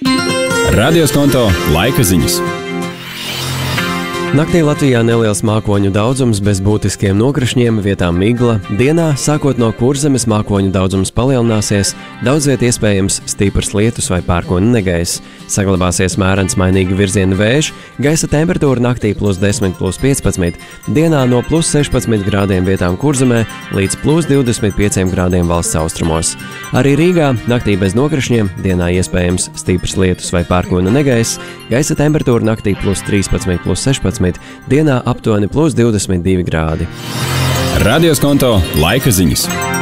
Radioskonto laika ziņas. Naktī Latvijā neliels mākoņu daudzums bez būtiskiem nokrišņiem, vietām migla. Dienā, sākot no Kurzemes, mākoņu daudzums palielināsies, daudz viet iespējams stiprs lietus vai pērkona negaiss. Saglabāsies mērens mainīgi virziena vējš, gaisa temperatūra naktī +10, +15, dienā no +16 grādiem vietām Kurzemē līdz +25 grādiem valsts austrumos. Arī Rīgā naktī bez nokrišņiem, dienā iespējams stiprs lietus vai pērkona negaiss, gaisa temperatūra naktī +13, +16, dienā aptuveni +22 grādi. Radioskonto laika ziņas.